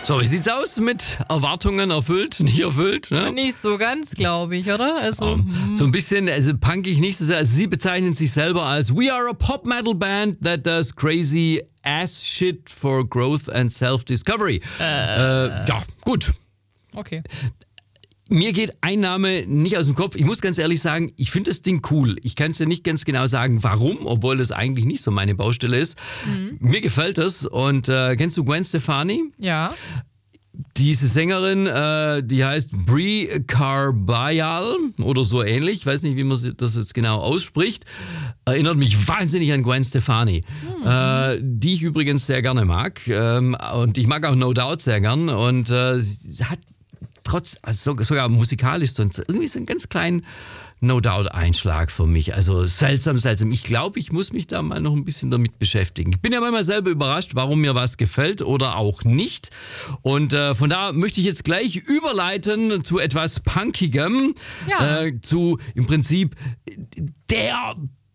So, wie sieht's aus mit Erwartungen erfüllt, nicht erfüllt? Ne? Nicht so ganz, glaube ich, oder? Also, So ein bisschen, also punkig nicht so sehr. Also sie bezeichnen sich selber als "We are a pop-metal-band that does crazy ass shit for growth and self-discovery." Ja, gut. okay. Mir geht ein Name nicht aus dem Kopf. Ich muss ganz ehrlich sagen, ich finde das Ding cool. Ich kann es ja nicht ganz genau sagen, warum, obwohl das eigentlich nicht so meine Baustelle ist. Mir gefällt das. Und kennst du Gwen Stefani? Ja. Diese Sängerin, die heißt Brie Carbayal oder so ähnlich. Ich weiß nicht, wie man das jetzt genau ausspricht. Erinnert mich wahnsinnig an Gwen Stefani, die ich übrigens sehr gerne mag. Und ich mag auch No Doubt sehr gern. Und sie hat also sogar musikalisch irgendwie so einen ganz kleinen No-Doubt-Einschlag für mich. Also seltsam. Ich glaube, ich muss mich da mal noch ein bisschen damit beschäftigen. Ich bin ja manchmal selber überrascht, warum mir was gefällt oder auch nicht. Und von da möchte ich jetzt gleich überleiten zu etwas Punkigem. Ja. Zu im Prinzip der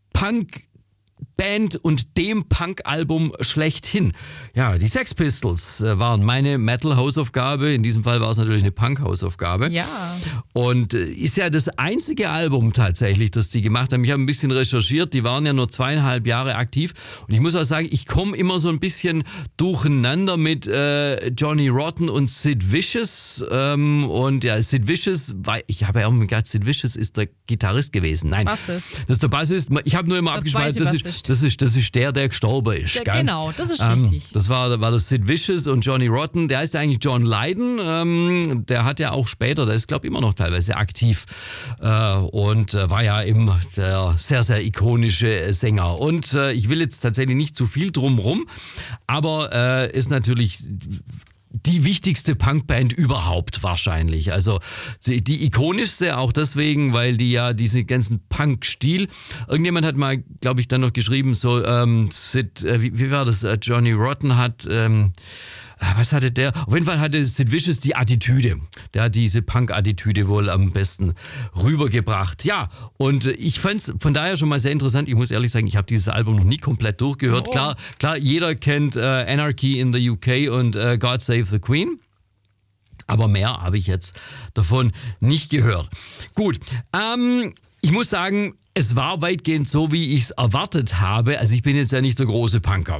Punk-Band und dem Punk-Album schlechthin. Ja, die Sex Pistols waren meine Metal-Hausaufgabe. In diesem Fall war es natürlich eine Punk-Hausaufgabe. Ja. Und ist ja das einzige Album tatsächlich, das die gemacht haben. Ich habe ein bisschen recherchiert, die waren ja nur 2,5 Jahre aktiv. Und ich muss auch sagen, ich komme immer so ein bisschen durcheinander mit Johnny Rotten und Sid Vicious. Und ja, Sid Vicious, ich habe ja auch gedacht, Sid Vicious ist der Gitarrist gewesen. Nein, Bassist. das ist der Bassist. Ich habe nur immer abgespalten, das ist der gestorben ist. Gell? Genau, das ist richtig. Das war das Sid Vicious und Johnny Rotten. Der heißt ja eigentlich John Lydon. Der hat ja auch später, der ist glaube ich immer noch teilweise aktiv und war ja eben der sehr, sehr ikonische Sänger. Und ich will jetzt tatsächlich nicht zu viel drumrum, aber ist natürlich die wichtigste Punkband überhaupt wahrscheinlich. Also die ikonischste auch deswegen, weil die ja diesen ganzen Punk-Stil, irgendjemand hat mal, glaube ich, dann noch geschrieben, so wie war das, Johnny Rotten hat, was hatte der? Auf jeden Fall hatte Sid Vicious die Attitüde. Der hat diese Punk-Attitüde wohl am besten rübergebracht. Ja, und ich fand es von daher schon mal sehr interessant. Ich muss ehrlich sagen, ich habe dieses Album noch nie komplett durchgehört. Oh. Klar, jeder kennt Anarchy in the UK und God Save the Queen. Aber mehr habe ich jetzt davon nicht gehört. Gut, ich muss sagen, es war weitgehend so, wie ich es erwartet habe. Also ich bin jetzt ja nicht der große Punker.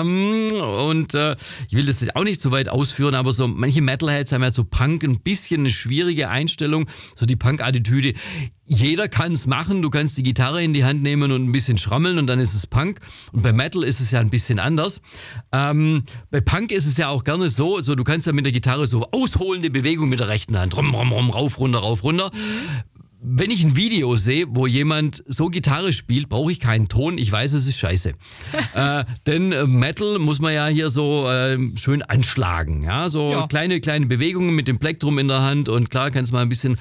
Ich will das jetzt auch nicht so weit ausführen, aber so manche Metalheads haben ja zu Punk ein bisschen eine schwierige Einstellung. So die Punk-Attitüde. Jeder kann es machen. Du kannst die Gitarre in die Hand nehmen und ein bisschen schrammeln und dann ist es Punk. Und bei Metal ist es ja ein bisschen anders. Bei Punk ist es ja auch gerne so, du kannst ja mit der Gitarre so ausholende Bewegung mit der rechten Hand. Rum, rauf, runter, rauf, runter. Wenn ich ein Video sehe, wo jemand so Gitarre spielt, brauche ich keinen Ton. Ich weiß, es ist scheiße. Denn Metal muss man ja hier so schön anschlagen. Ja, so ja. Kleine Bewegungen mit dem Plektrum in der Hand und klar kann es mal ein bisschen.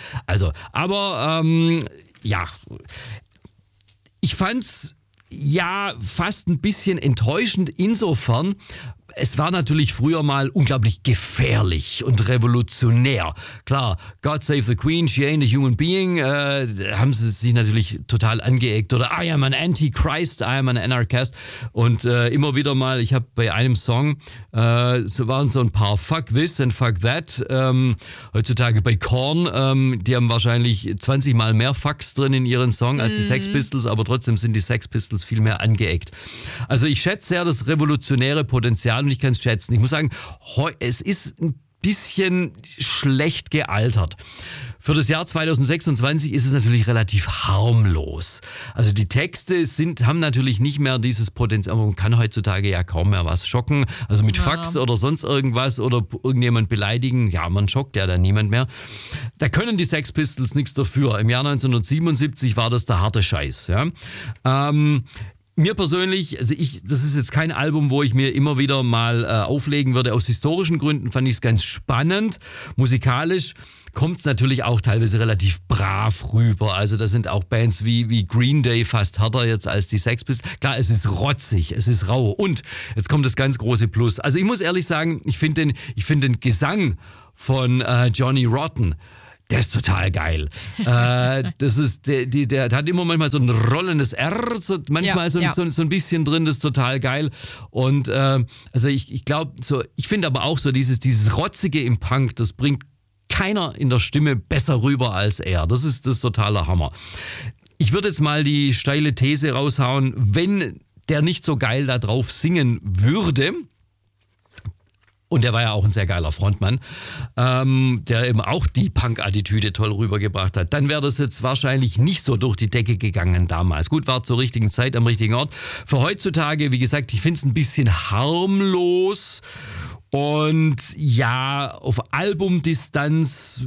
Ja, ich fand's ja fast ein bisschen enttäuschend insofern. Es war natürlich früher mal unglaublich gefährlich und revolutionär. Klar, God Save the Queen, She Ain't a Human Being, haben sie sich natürlich total angeeckt. Oder I am an Antichrist, I am an Anarchist. Und immer wieder mal, ich habe bei einem Song, so waren so ein paar Fuck This and Fuck That. Heutzutage bei Korn, die haben wahrscheinlich 20 Mal mehr Fucks drin in ihren Song als die Sex Pistols, aber trotzdem sind die Sex Pistols viel mehr angeeckt. Also ich schätze sehr das revolutionäre Potenzial und ich kann es schätzen. Ich muss sagen, es ist ein bisschen schlecht gealtert. Für das Jahr 2026 ist es natürlich relativ harmlos. Also die Texte haben natürlich nicht mehr dieses Potenzial. Man kann heutzutage ja kaum mehr was schocken. Also mit Fax oder sonst irgendwas oder irgendjemand beleidigen. Ja, man schockt ja dann niemand mehr. Da können die Sex Pistols nichts dafür. Im Jahr 1977 war das der harte Scheiß. Ja. Mir persönlich, das ist jetzt kein Album, wo ich mir immer wieder mal auflegen würde. Aus historischen Gründen fand ich es ganz spannend. Musikalisch kommt es natürlich auch teilweise relativ brav rüber. Also da sind auch Bands wie Green Day fast härter jetzt als die Sex Pistols. Klar, es ist rotzig, es ist rau. Und jetzt kommt das ganz große Plus. Also ich muss ehrlich sagen, ich finde den Gesang von Johnny Rotten, Der ist total geil. Das ist, der hat immer manchmal so ein rollendes R, so, manchmal so ein bisschen drin, das ist total geil. Und also ich glaube, so, ich finde aber auch so dieses Rotzige im Punk, das bringt keiner in der Stimme besser rüber als er. Das ist totaler Hammer. Ich würde jetzt mal die steile These raushauen, wenn der nicht so geil da drauf singen würde, und der war ja auch ein sehr geiler Frontmann, der eben auch die Punk-Attitüde toll rübergebracht hat. Dann wäre das jetzt wahrscheinlich nicht so durch die Decke gegangen damals. Gut, war zur richtigen Zeit am richtigen Ort. Für heutzutage, wie gesagt, ich finde es ein bisschen harmlos. Und ja, auf Albumdistanz,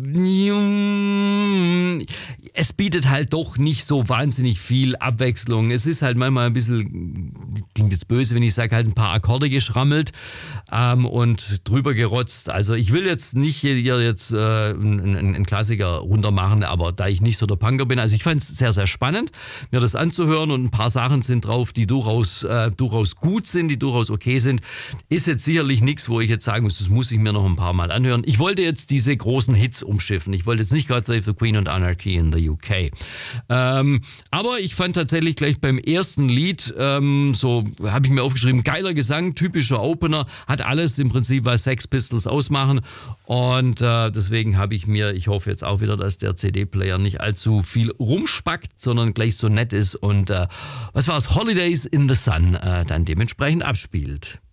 es bietet halt doch nicht so wahnsinnig viel Abwechslung. Es ist halt manchmal ein bisschen, klingt jetzt böse, wenn ich sage, halt ein paar Akkorde geschrammelt und drüber gerotzt. Also ich will jetzt nicht hier jetzt einen Klassiker runtermachen, aber da ich nicht so der Punker bin, also ich fand es sehr, sehr spannend, mir das anzuhören, und ein paar Sachen sind drauf, die durchaus gut sind, die durchaus okay sind. Ist jetzt sicherlich nichts, wo ich jetzt sagen muss, das muss ich mir noch ein paar Mal anhören. Ich wollte jetzt diese großen Hits umschiffen. Ich wollte jetzt nicht God Save the Queen und Anarchy in the UK. Aber ich fand tatsächlich gleich beim ersten Lied, so habe ich mir aufgeschrieben, geiler Gesang, typischer Opener, hat alles im Prinzip, was Sex Pistols ausmachen. Und deswegen habe ich mir, ich hoffe jetzt auch wieder, dass der CD-Player nicht allzu viel rumspackt, sondern gleich so nett ist und was war es, Holidays in the Sun dann dementsprechend abspielt.